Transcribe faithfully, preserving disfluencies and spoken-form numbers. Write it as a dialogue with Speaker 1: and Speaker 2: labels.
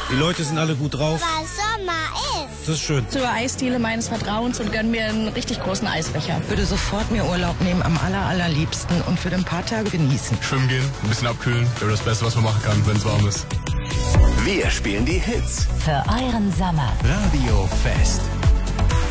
Speaker 1: Die Leute sind alle gut drauf.
Speaker 2: Weil Sommer ist.
Speaker 1: Das ist schön.
Speaker 3: Zur Eisdiele meines Vertrauens und gönn mir einen richtig großen Eisbecher.
Speaker 4: Würde sofort mir Urlaub nehmen, am aller, allerliebsten und für ein paar Tage genießen.
Speaker 5: Schwimmen gehen, ein bisschen abkühlen. Wäre das Beste, was man machen kann, wenn es warm ist.
Speaker 6: Wir spielen die Hits
Speaker 7: für euren Sommer.
Speaker 6: Radio Fest.